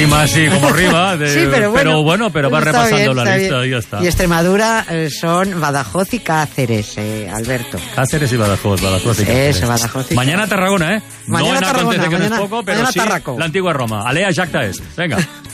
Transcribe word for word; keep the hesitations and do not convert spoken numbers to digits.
rima así como rima. De, sí, pero bueno, pero, bueno, pero va repasando bien, la lista bien. Y ya está. Y Extremadura eh, son Badajoz y Cáceres, eh, Alberto. Cáceres y Badajoz, Badajoz y Cáceres. Eso, Badajoz y Mañana Tarragona, ¿eh? Mañana no en Tarragona, acontece que mañana, no es poco, pero mañana sí Tarraco. la antigua Roma. Alea Jacta es. Venga.